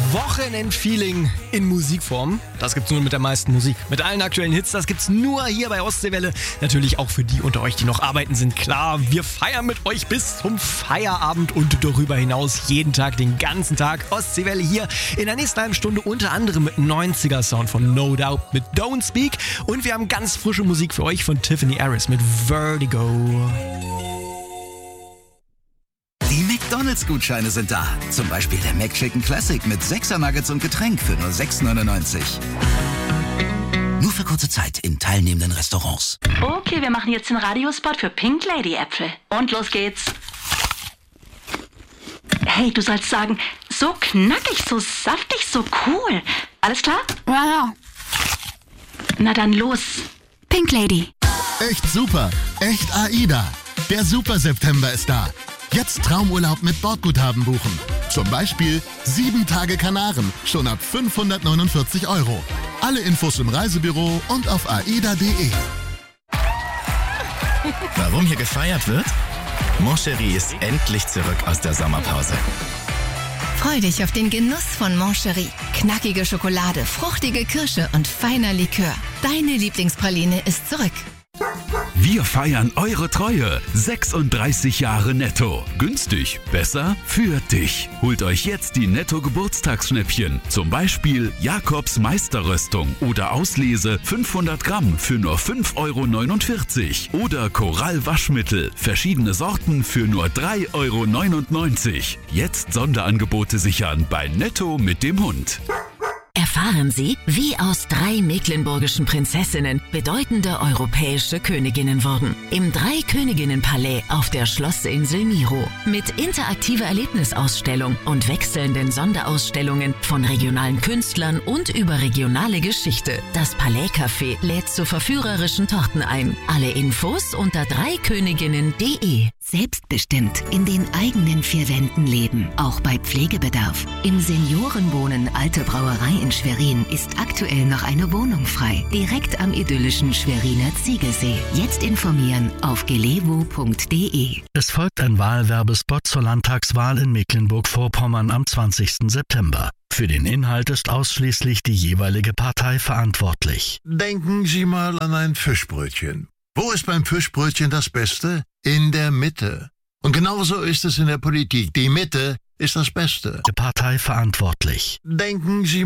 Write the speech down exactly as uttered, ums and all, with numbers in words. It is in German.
Wochenendfeeling in Musikform. Das gibt's nur mit der meisten Musik. Mit allen aktuellen Hits, das gibt's nur hier bei Ostseewelle. Natürlich auch für die unter euch, die noch arbeiten, sind klar. Wir feiern mit euch bis zum Feierabend und darüber hinaus jeden Tag, den ganzen Tag. Ostseewelle hier in der nächsten halben Stunde unter anderem mit neunziger Sound von No Doubt mit Don't Speak. Und wir haben ganz frische Musik für euch von Tiffany Harris mit Vertigo. Die McDonalds-Gutscheine sind da. Zum Beispiel der McChicken Classic mit sechser Nuggets und Getränk für nur sechs neunundneunzig. Nur für kurze Zeit in teilnehmenden Restaurants. Okay, wir machen jetzt den Radiospot für Pink Lady Äpfel. Und los geht's. Hey, du sollst sagen, so knackig, so saftig, so cool. Alles klar? Ja, ja. Na dann los. Pink Lady. Echt super. Echt AIDA. Der Super September ist da. Jetzt Traumurlaub mit Bordguthaben buchen. Zum Beispiel sieben Tage Kanaren, schon ab fünfhundertneunundvierzig Euro. Alle Infos im Reisebüro und auf aida punkt de. Warum hier gefeiert wird? Moncherie ist endlich zurück aus der Sommerpause. Freu dich auf den Genuss von Moncherie. Knackige Schokolade, fruchtige Kirsche und feiner Likör. Deine Lieblingspraline ist zurück. Wir feiern eure Treue. sechsunddreißig Jahre Netto. Günstig, besser für dich. Holt euch jetzt die Netto-Geburtstagsschnäppchen. Zum Beispiel Jakobs Meisterröstung oder Auslese fünfhundert Gramm für nur fünf Euro neunundvierzig. Oder Korall Waschmittel. Verschiedene Sorten für nur drei Euro neunundneunzig. Jetzt Sonderangebote sichern bei Netto mit dem Hund. Erfahren Sie, wie aus drei mecklenburgischen Prinzessinnen bedeutende europäische Königinnen wurden. Im Drei-Königinnen-Palais auf der Schlossinsel Miro. Mit interaktiver Erlebnisausstellung und wechselnden Sonderausstellungen von regionalen Künstlern und überregionale Geschichte. Das Palais-Café lädt zu verführerischen Torten ein. Alle Infos unter dreiköniginnen punkt de. Selbstbestimmt in den eigenen vier Wänden leben, auch bei Pflegebedarf. Im Seniorenwohnen Alte Brauerei in Schwerin ist aktuell noch eine Wohnung frei, direkt am idyllischen Schweriner Ziegesee. Jetzt informieren auf gelevo punkt de. Es folgt ein Wahlwerbespot zur Landtagswahl in Mecklenburg-Vorpommern am zwanzigsten September. Für den Inhalt ist ausschließlich die jeweilige Partei verantwortlich. Denken Sie mal an ein Fischbrötchen. Wo ist beim Fischbrötchen das Beste? In der Mitte. Und genauso ist es in der Politik. Die Mitte ist das Beste. Die Partei verantwortlich. Denken Sie